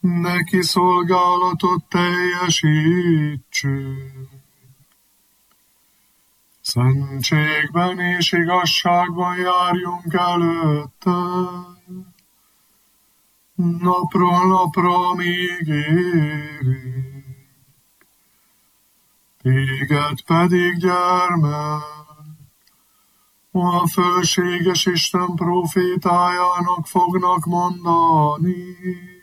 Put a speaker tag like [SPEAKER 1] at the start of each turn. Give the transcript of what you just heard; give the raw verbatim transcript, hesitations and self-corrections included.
[SPEAKER 1] neki szolgálatot teljesítsünk. Szentségben és igazságban járjunk előtte, napról napra míg érünk. Téged pedig, gyermek, a fölséges Isten prófétájának fognak mondani.